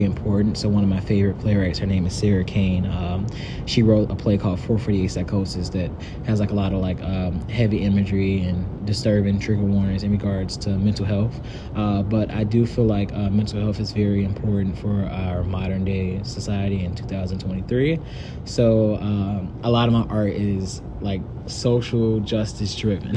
important. So one of my favorite playwrights, her name is Sarah Kane. She wrote a play called 448 Psychosis that has like a lot of like heavy imagery and disturbing trigger warnings in regards to mental health. But I do feel like mental health is very important for our modern day society in 2023. So a lot of my art is like social justice driven.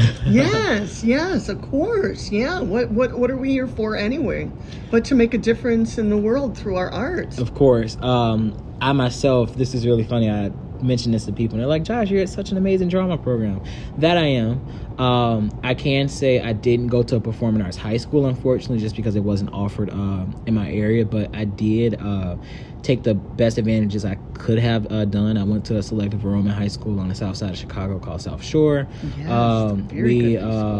yes, of course. Yeah. What are we here for anyway? But to make a difference in the world through our art. Of course. I myself, this is really funny. I mentioned this to people and they're like, Josh, you're at such an amazing drama program. That I am. I can say I didn't go to a performing arts high school, unfortunately, just because it wasn't offered in my area, but I did take the best advantages I could have done. I went to a selective enrollment high school on the south side of Chicago called South Shore. Yes, we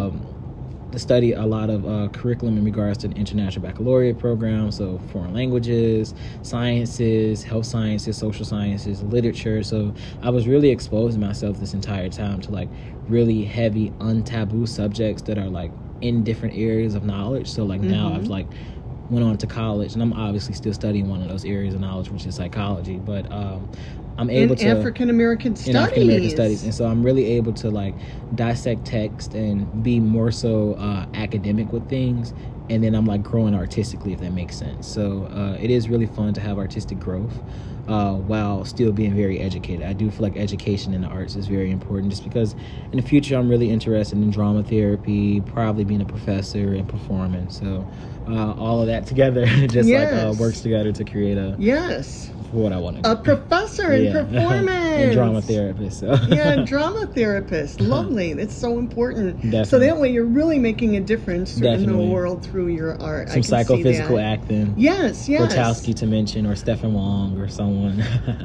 study a lot of curriculum in regards to the International Baccalaureate program, so foreign languages, sciences, health sciences, social sciences, literature. So I was really exposing myself this entire time to like really heavy, untaboo subjects that are like in different areas of knowledge. So like now I've like went on to college, and I'm obviously still studying one of those areas of knowledge, which is psychology, but I'm able to African American studies, and so I'm really able to like dissect text and be more so academic with things, and then I'm like growing artistically, if that makes sense. So it is really fun to have artistic growth while still being very educated. I do feel like education in the arts is very important, just because in the future I'm really interested in drama therapy, probably being a professor and performing. So all of that together just like works together to create a what I want to do. A professor in performance. And drama therapist. So. Drama therapist. Lovely. That's so important. Definitely. So that way you're really making a difference in the world through your art. Some psychophysical acting. Yes. Wachowski to mention, or Stephen Wong or someone.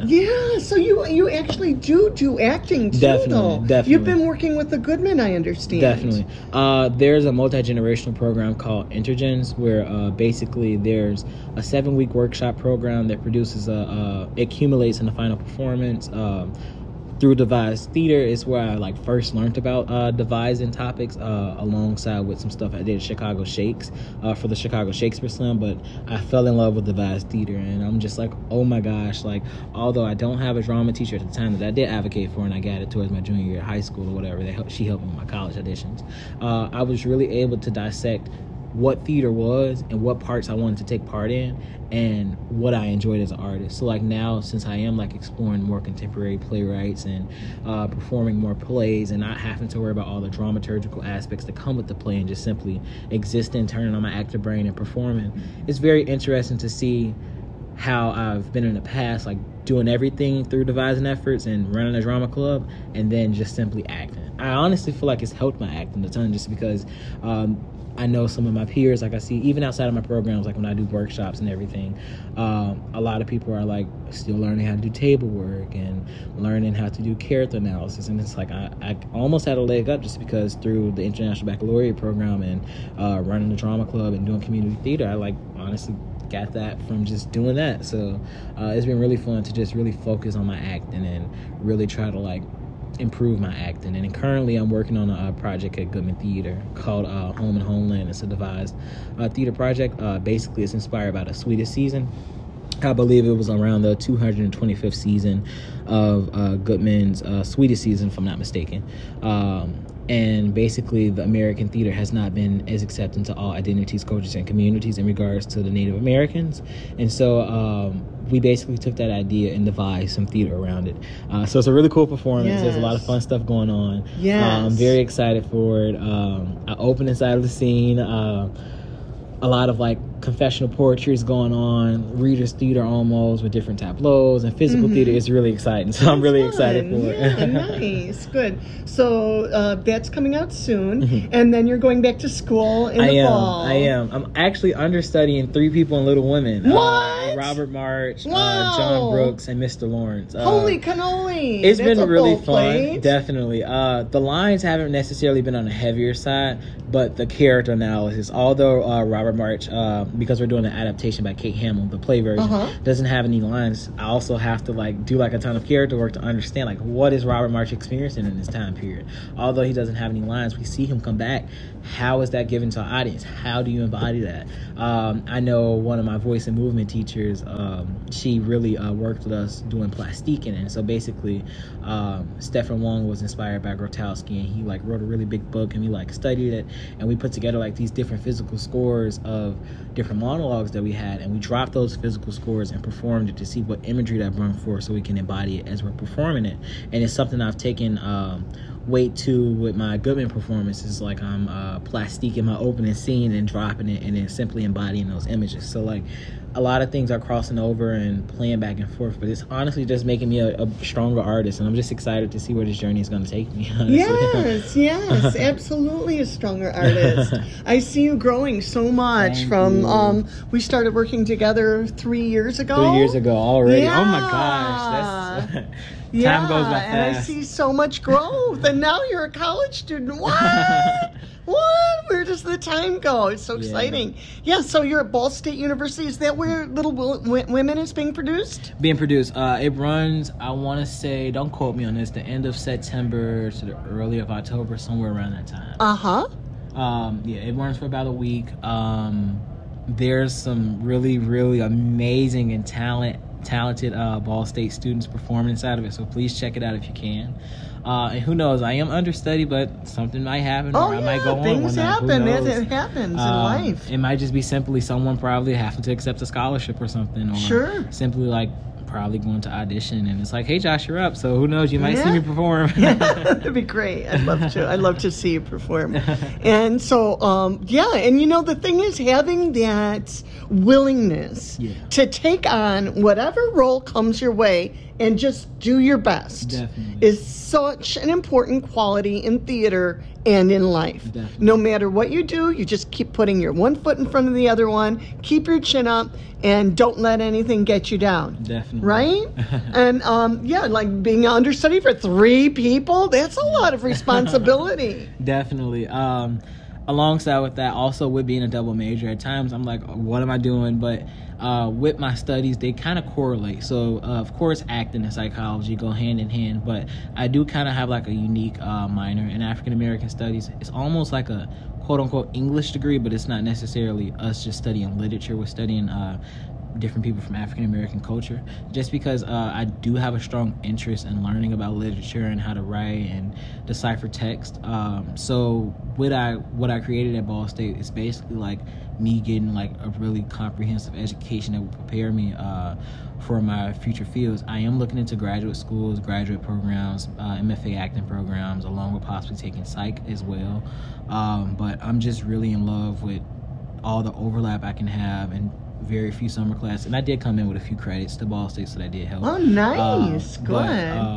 So you actually do acting too, Definitely. You've been working with the Goodman, I understand. Definitely. There's a multi-generational program called Intergens, where basically there's a 7-week workshop program that produces it accumulates in the final performance. Through devised theater is where I like first learned about devising topics alongside with some stuff I did at Chicago Shakes for the Chicago Shakespeare Slam. But I fell in love with devised theater, and I'm just like, oh my gosh, like although I don't have a drama teacher at the time that I did advocate for, and I got it towards my junior year of high school or whatever, she helped me with my college auditions. I was really able to dissect what theater was and what parts I wanted to take part in and what I enjoyed as an artist. So like now, since I am like exploring more contemporary playwrights and performing more plays and not having to worry about all the dramaturgical aspects that come with the play and just simply existing, turning on my actor brain and performing, it's very interesting to see how I've been in the past, like doing everything through devising efforts and running a drama club and then just simply acting. I honestly feel like it's helped my acting a ton, just because I know some of my peers, like I see even outside of my programs, like when I do workshops and everything, a lot of people are like still learning how to do table work and learning how to do character analysis. And it's like I almost had a leg up just because through the International Baccalaureate program and running the drama club and doing community theater, I like honestly got that from just doing that. So it's been really fun to just really focus on my acting and really try to like improve my acting. And currently I'm working on a project at Goodman Theater called Home and Homeland. It's a devised theater project. Basically it's inspired by the Swedish season. I believe it was around the 225th season of Goodman's Swedish season, if I'm not mistaken. And basically the American theater has not been as accepting to all identities, cultures, and communities in regards to the Native Americans. And so we basically took that idea and devised some theater around it. So it's a really cool performance. There's a lot of fun stuff going on. I'm very excited for it. I opened inside of the scene. A lot of like confessional poetry is going on, readers theater almost with different tableaus, and physical theater is really exciting. So I'm really excited for it. Nice, good. So that's coming out soon, and then you're going back to school in the fall. I am. I'm actually understudying 3 people in Little Women. What? Robert March, John Brooks, and Mr. Lawrence. Holy cannoli! It's been really fun. Plate. Definitely. The lines haven't necessarily been on the heavier side, but the character analysis, although Robert March because we're doing an adaptation by Kate Hamill, the play version, doesn't have any lines. I also have to like do like a ton of character work to understand like what is Robert March experiencing in this time period. Although he doesn't have any lines, we see him come back. How is that given to our audience? How do you embody that? I know one of my voice and movement teachers, she really worked with us doing plastiquing, and so basically Stephen Wong was inspired by Grotowski, and he like wrote a really big book, and we like studied it, and we put together like these different physical scores of different monologues that we had, and we dropped those physical scores and performed it to see what imagery that brought forth so we can embody it as we're performing it. And it's something I've taken weight to with my Goodman performances. Like I'm plastiquing my opening scene and dropping it and then simply embodying those images. So like a lot of things are crossing over and playing back and forth, but it's honestly just making me a stronger artist, and I'm just excited to see where this journey is going to take me, honestly. Yes, absolutely a stronger artist. I see you growing so much. Thank from you. We started working together 3 years ago. 3 years ago already. Yeah. Oh my gosh, that's time goes by fast. And I see so much growth, and now you're a college student. What? What? Where does the time go? It's so exciting. Yeah, so you're at Ball State University. Is that where Little Women is being produced? Being produced. It runs, I want to say, don't quote me on this, the end of September to the early of October, somewhere around that time. Yeah, it runs for about a week. There's some really, really amazing and talented Ball State students performing inside of it, so please check it out if you can. And who knows, I am understudy, but something might happen, or I might go on things one night. happen. Who knows? It happens in life. It might just be simply someone probably having to accept a scholarship or something, or simply like probably going to audition, and it's like, hey Josh, you're up, so who knows, you might see me perform. That'd be great. I'd love to see you perform. And so and you know, the thing is, having that willingness to take on whatever role comes your way and just do your best is such an important quality in theater and in life. No matter what you do, you just keep putting your one foot in front of the other one, keep your chin up, and don't let anything get you down. Right? And like being an understudy for 3 people, that's a lot of responsibility. Definitely. Alongside with that, also with being a double major, at times I'm like, what am I doing? But with my studies, they kind of correlate. So, of course, acting and psychology go hand in hand, but I do kind of have like a unique minor in African American studies. It's almost like a quote-unquote English degree, but it's not necessarily us just studying literature. We're studying different people from African American culture, just because I do have a strong interest in learning about literature and how to write and decipher text. So what I created at Ball State is basically like me getting like a really comprehensive education that will prepare me for my future fields. I am looking into graduate schools, graduate programs, MFA acting programs, along with possibly taking psych as well. But I'm just really in love with all the overlap I can have and very few summer classes. And I did come in with a few credits to Ball State, so that did help. Oh, nice. Good. But,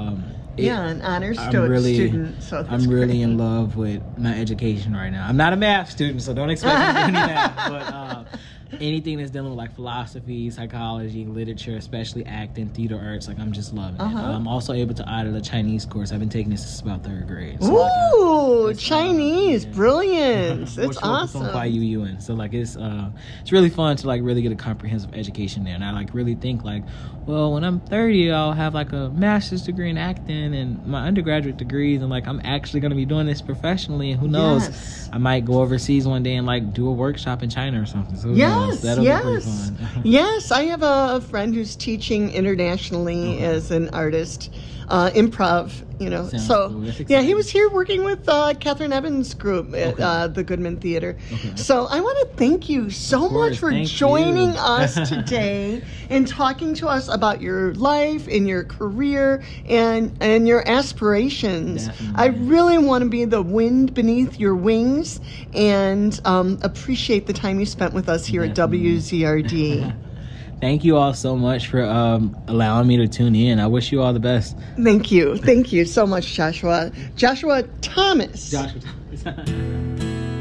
an honors student. So I'm really in love with my education right now. I'm not a math student, so don't expect me to do any math. But anything that's dealing with like philosophy, psychology, literature, especially acting, theater arts, like I'm just loving it. I'm also able to audit a Chinese course. I've been taking this since about 3rd grade. So ooh, Chinese, brilliant! It's awesome. So like it's really fun to like really get a comprehensive education there, and I like really think like, well, when I'm 30, I'll have like a master's degree in acting and my undergraduate degrees, and like I'm actually going to be doing this professionally. And who knows, I might go overseas one day and like do a workshop in China or something. So that'll be pretty fun. Yes, I have a friend who's teaching internationally as an artist, improv, you know. Sounds so cool. he was here working with Catherine Evans' group at the Goodman Theater. So I want to thank you so much for joining us today and talking to us about your life and your career and your aspirations. I really want to be the wind beneath your wings and appreciate the time you spent with us here at WZRD. Thank you all so much for allowing me to tune in. I wish you all the best. Thank you. Thank you so much, Joshua. Joshua Thomas. Joshua Thomas.